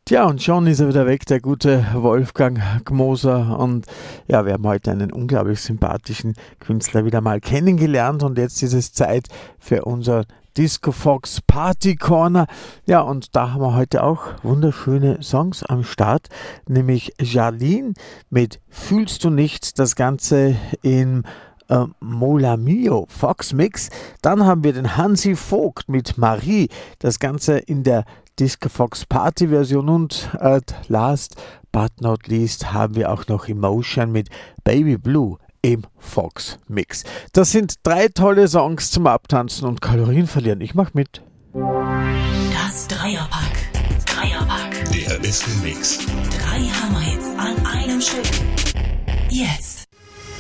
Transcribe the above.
Tja, und schon ist er wieder weg, der gute Wolfgang Gmoser. Und ja, wir haben heute einen unglaublich sympathischen Künstler wieder mal kennengelernt. Und jetzt ist es Zeit für unser Disco Fox Party Corner. Ja, und da haben wir heute auch wunderschöne Songs am Start, nämlich Jarlene mit Fühlst du nichts, das Ganze in Mola Mio Fox Mix. Dann haben wir den Hansi Vogt mit Marie, das Ganze in der Disco Fox Party Version. Und last but not least haben wir auch noch Emotion mit Baby Blue im Fox Mix. Das sind 3 tolle Songs zum Abtanzen und Kalorien verlieren. Ich mach mit. Das Dreierpack. Der beste Mix. 3 Hammerhits an einem Stück. Jetzt.